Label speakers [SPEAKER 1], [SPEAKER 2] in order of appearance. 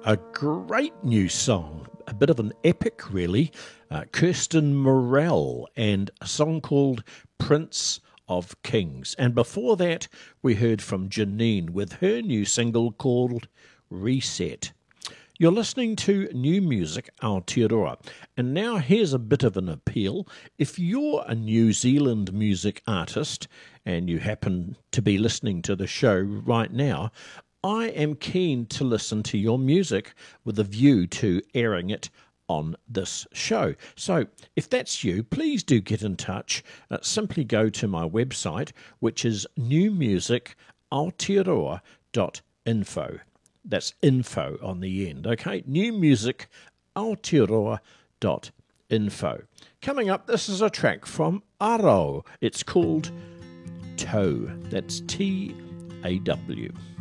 [SPEAKER 1] A great new song, a bit of an epic, really. Kirsten Morell and a song called Prince of Kings. And before that, we heard from Janine with her new single called Reset. You're listening to New Music Aotearoa. And now here's a bit of an appeal. If you're a New Zealand music artist and you happen to be listening to the show right now, I am keen to listen to your music with a view to airing it on this show. So if that's you, please do get in touch. Simply go to my website, which is newmusicaotearoa.info. That's info on the end, okay? newmusicaotearoa.info. Coming up, this is a track from Arau. It's called Toe. That's Taw.